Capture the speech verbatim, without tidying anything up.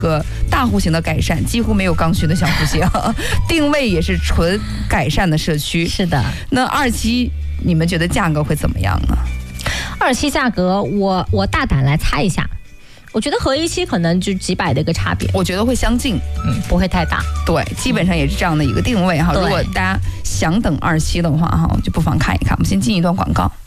个大户型的改善，几乎没有刚需的小户型，定位也是纯改善的社区。 是的， 那二期你们觉得价格会怎么样呢？ 二期价格，我我大胆来猜一下，我觉得和一期可能就几百的一个差别， 我觉得会相近， 嗯，不会太大。 对，基本上也是这样的一个定位哈。如果大家想等二期的话哈，就不妨看一看。我们先进一段广告。